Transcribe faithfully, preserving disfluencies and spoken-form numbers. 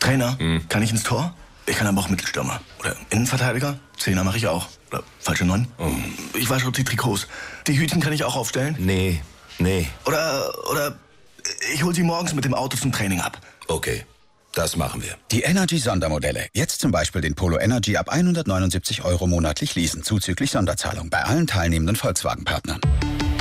Trainer, kann ich ins Tor? Ich kann aber auch Mittelstürmer. Oder Innenverteidiger? Zehner mache ich auch. Oder falsche Neun? Oh. Ich wasche die Trikots. Die Hütchen kann ich auch aufstellen? Nee, nee. Oder, oder ich hol sie morgens mit dem Auto zum Training ab. Okay, das machen wir. Die Energy-Sondermodelle. Jetzt zum Beispiel den Polo Energy ab hundertneunundsiebzig Euro monatlich leasen, zuzüglich Sonderzahlung bei allen teilnehmenden Volkswagen-Partnern.